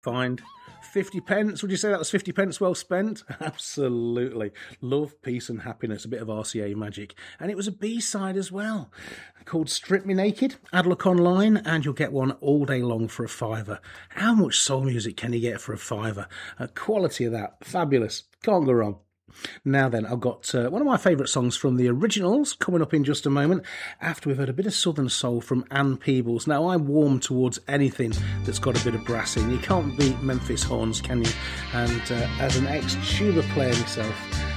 Find 50 pence. Would you say that was 50 pence well spent? Absolutely. Love, peace and happiness. A bit of RCA magic. And it was a B-side as well, called Strip Me Naked. Add a look online and you'll get one all day long for a £5. How much soul music can you get for a £5? Quality of that. Fabulous. Can't go wrong. Now then, I've got one of my favourite songs from the originals coming up in just a moment, after we've heard a bit of Southern Soul from Ann Peebles. Now, I'm warm towards anything that's got a bit of brass in. You can't beat Memphis horns, can you? And as an ex-tuba player myself,